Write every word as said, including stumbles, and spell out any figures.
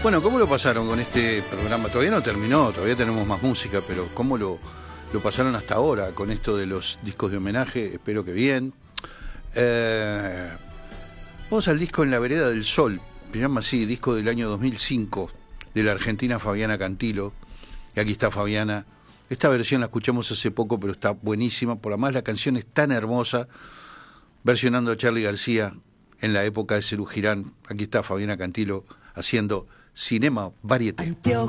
Bueno, ¿cómo lo pasaron con este programa? Todavía no terminó, todavía tenemos más música, pero ¿cómo lo, lo pasaron hasta ahora con esto de los discos de homenaje? Espero que bien. Eh, vamos al disco En la vereda del sol, se llama así, disco del año dos mil cinco, de la argentina Fabiana Cantilo. Y aquí está Fabiana. Esta versión la escuchamos hace poco, pero está buenísima. Por además la canción es tan hermosa, versionando a Charly García en la época de Cerú Girán. Aquí está Fabiana Cantilo haciendo Cinema Varieté. Anteojos